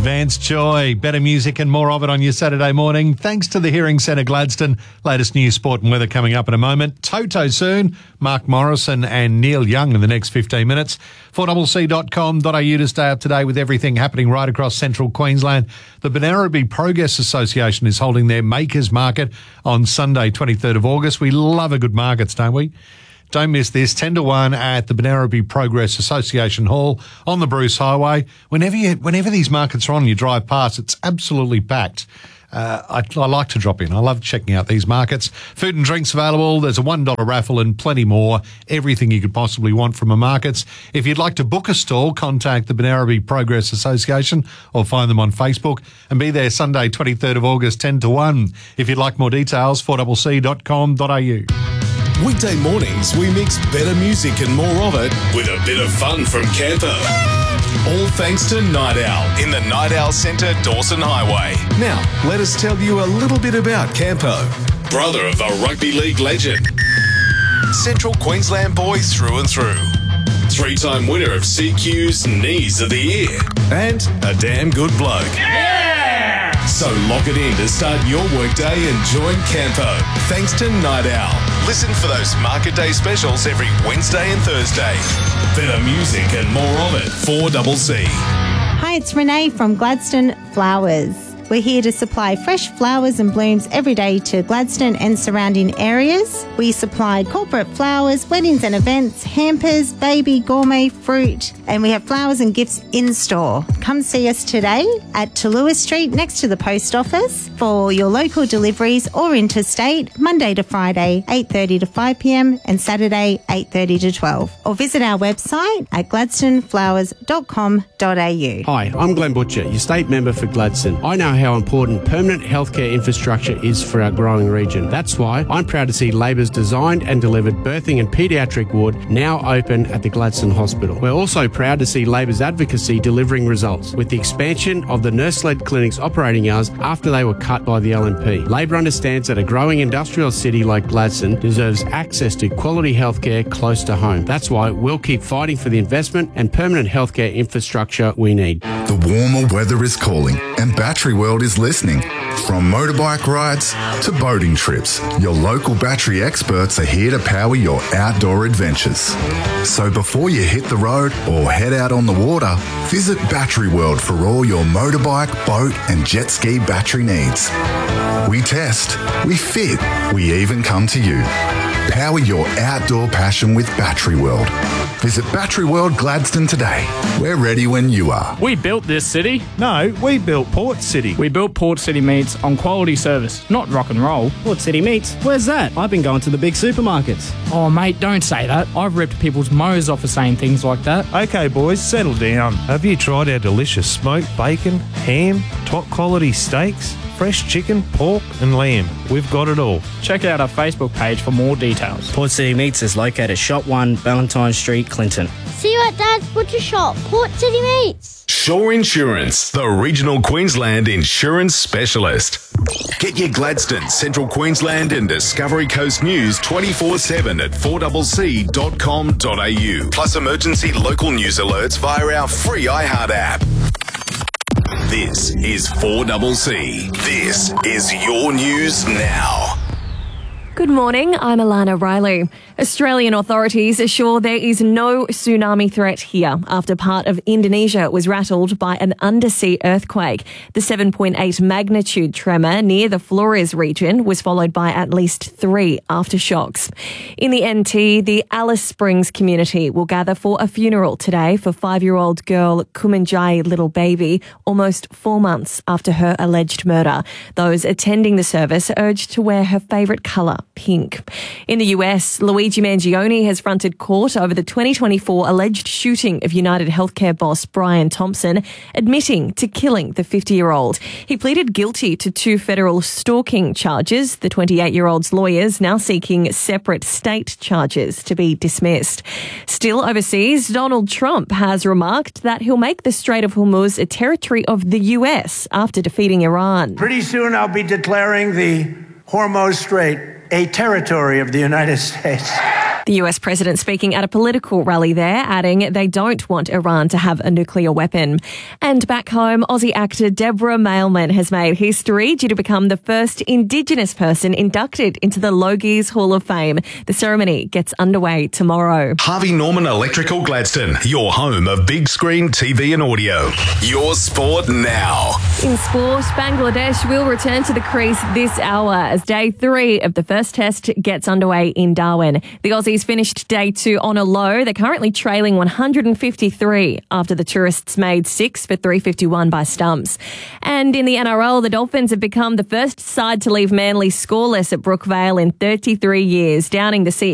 Vance Joy. Better music and more of it on your Saturday morning. Thanks to the Hearing Centre Gladstone. Latest news, sport and weather coming up in a moment. Toto soon. Mark Morrison and Neil Young in the next 15 minutes. 4cc.com.au to stay up to date with everything happening right across central Queensland. The Benarabi Progress Association is holding their Makers Market on Sunday, 23rd of August. We love a good markets, don't we? Don't miss this, 10 to 1 at the Benarabi Progress Association Hall on the Bruce Highway. Whenever these markets are on, you drive past, it's absolutely packed. I like to drop in. I love checking out these markets. Food and drinks available. There's a $1 raffle and plenty more. Everything you could possibly want from a markets. If you'd like to book a stall, contact the Benarabi Progress Association or find them on Facebook and be there Sunday, 23rd of August, 10 to 1. If you'd like more details, 4cc.com.au. Weekday mornings, we mix better music and more of it with a bit of fun from Campo. All thanks to Night Owl in the Night Owl Centre, Dawson Highway. Now, let us tell you a little bit about Campo. Brother of a rugby league legend. Central Queensland boy through and through. 3-time winner of CQ's Knees of the Year. And a damn good bloke. Yeah! So lock it in to start your workday and join Campo. Thanks to Night Owl. Listen for those Market Day specials every Wednesday and Thursday. Better music and more of it. 4cc. Hi, it's Renee from Gladstone Flowers. We're here to supply fresh flowers and blooms every day to Gladstone and surrounding areas. We supply corporate flowers, weddings and events, hampers, baby, gourmet, fruit, and we have flowers and gifts in store. Come see us today at Talua Street next to the post office for your local deliveries or interstate, Monday to Friday, 8:30 to 5 p.m. and Saturday, 8:30 to 12. Or visit our website at gladstoneflowers.com.au. Hi, I'm Glenn Butcher, your state member for Gladstone. I know how important permanent healthcare infrastructure is for our growing region. That's why I'm proud to see Labor's designed and delivered birthing and paediatric ward now open at the Gladstone Hospital. We're also proud to see Labor's advocacy delivering results with the expansion of the nurse-led clinics operating hours after they were cut by the LNP. Labor understands that a growing industrial city like Gladstone deserves access to quality healthcare close to home. That's why we'll keep fighting for the investment and permanent healthcare infrastructure we need. The warmer weather is calling and Battery World is listening. From motorbike rides to boating trips, your local battery experts are here to power your outdoor adventures. So before you hit the road or head out on the water, visit Battery World for all your motorbike, boat and jet ski battery needs. We test, we fit, we even come to you. Power your outdoor passion with Battery World. Visit Battery World Gladstone today. We're ready when you are. We built this city. No, we built Port City. We built Port City Meats on quality service, not rock and roll. Port City Meats? Where's that? I've been going to the big supermarkets. Oh, mate, don't say that. I've ripped people's mows off for saying things like that. Okay, boys, settle down. Have you tried our delicious smoked bacon, ham, top quality steaks, fresh chicken, pork and lamb? We've got it all. Check out our Facebook page for more details. Port City Meats is located Shop 1, Valentine Street, Clinton. See you at Dad's Butcher Shop, Port City Meats. Shore Insurance, the regional Queensland insurance specialist. Get your Gladstone, Central Queensland and Discovery Coast news 24/7 at 4cc.com.au. Plus emergency local news alerts via our free iHeart app. This is 4cc. This is your news now. Good morning, I'm Alana Riley. Australian authorities assure there is no tsunami threat here after part of Indonesia was rattled by an undersea earthquake. The 7.8 magnitude tremor near the Flores region was followed by at least 3 aftershocks. In the NT, the Alice Springs community will gather for a funeral today for 5-year-old girl Kumanjai Little Baby, almost 4 months after her alleged murder. Those attending the service urged to wear her favourite colour, pink. In the US, Luigi Mangione has fronted court over the 2024 alleged shooting of United Healthcare boss Brian Thompson, admitting to killing the 50-year-old. He pleaded guilty to 2 federal stalking charges. The 28-year-old's lawyers now seeking separate state charges to be dismissed. Still overseas, Donald Trump has remarked that he'll make the Strait of Hormuz a territory of the US after defeating Iran. Pretty soon I'll be declaring the Hormuz Strait a territory of the United States. The The US president speaking at a political rally there, adding they don't want Iran to have a nuclear weapon. And back home, Aussie actor Deborah Mailman has made history due to become the first Indigenous person inducted into the Logies Hall of Fame. The ceremony gets underway tomorrow. Harvey Norman Electrical Gladstone, your home of big screen TV and audio. Your sport now. In sport, Bangladesh will return to the crease this hour as day 3 of the first test gets underway in Darwin. The Aussies finished day 2 on a low. They're currently trailing 153 after the tourists made 6 for 351 by stumps. And in the NRL, the Dolphins have become the first side to leave Manly scoreless at Brookvale in 33 years, downing the